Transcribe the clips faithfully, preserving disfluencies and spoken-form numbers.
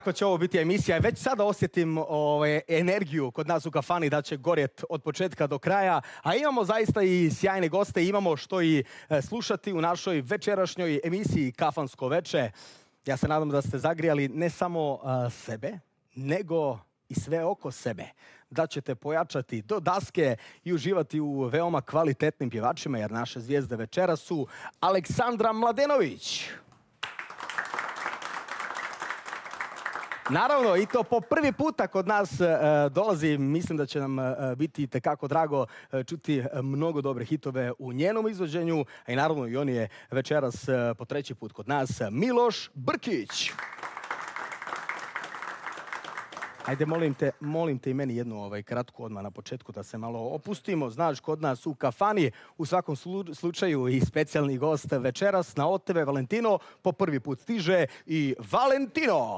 Kako će ovo biti emisija? Već sada osjetim ovaj, energiju kod nas u kafani da će gorjet od početka do kraja, a imamo zaista i sjajne goste, imamo što i slušati u našoj večerašnjoj emisiji Kafansko veče. Ja se nadam da ste zagrijali ne samo uh, sebe, nego i sve oko sebe. Da ćete pojačati do daske i uživati u veoma kvalitetnim pjevačima, jer naše zvijezde večera su Aleksandra Mladenović. Naravno, i to po prvi puta kod nas uh, dolazi. Mislim da će nam uh, biti tekako drago uh, čuti mnogo dobre hitove u njenom izvođenju. A i naravno i on je večeras uh, po treći put kod nas, Miloš Brkić. Ajde, molim te, molim te i meni jednu ovaj, kratku odmah na početku da se malo opustimo. Znaš, kod nas u kafani, u svakom slu, slučaju i specijalni gost večeras na O T V Valentino po prvi put stiže i Valentino.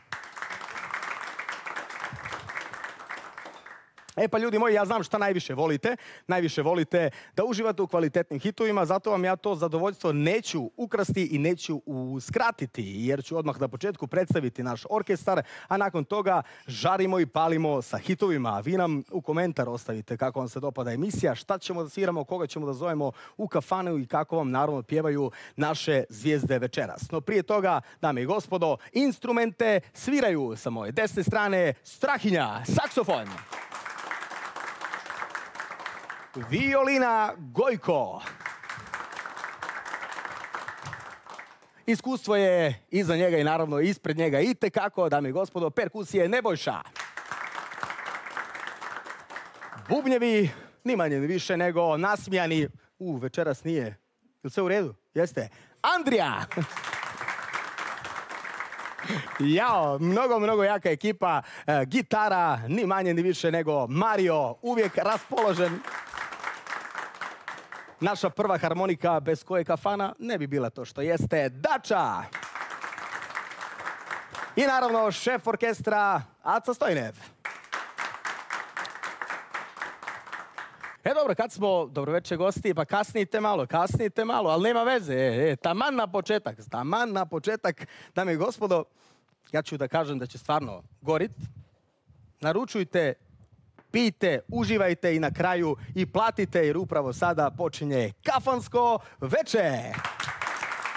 E pa ljudi moji, ja znam šta najviše volite. Najviše volite da uživate u kvalitetnim hitovima, zato vam ja to zadovoljstvo neću ukrasti i neću uskratiti, jer ću odmah na početku predstaviti naš orkestar, a nakon toga žarimo i palimo sa hitovima. Vi nam u komentar ostavite kako vam se dopada emisija, šta ćemo da sviramo, koga ćemo da zovemo u kafanu i kako vam naravno pjevaju naše zvijezde večeras. No prije toga, dame i gospodo, instrumente sviraju sa moje desne strane Strahinja, saksofon. Violina Gojko. Iskustvo je iza njega i naravno ispred njega itekako, dame i gospodo, perkusije Nebojša. Bubnjevi, ni manje ni više nego nasmijani. U, večeras nije. Je li sve u redu? Jeste. Andrija. Jao, mnogo, mnogo jaka ekipa. E, gitara, ni manje ni više nego Mario, uvijek raspoložen. Naša prva harmonika bez koje kafana ne bi bila to što jeste, Dača. I naravno šef orkestra Aca Stojnev. E dobro, kad smo, dobro večer gosti, pa kasnite malo, kasnite malo, ali nema veze, e, e, taman na početak, taman na početak, dame i gospodo, ja ću da kažem da će stvarno gorit. Naručujte, pijte, uživajte i na kraju i platite, jer upravo sada počinje Kafansko veče.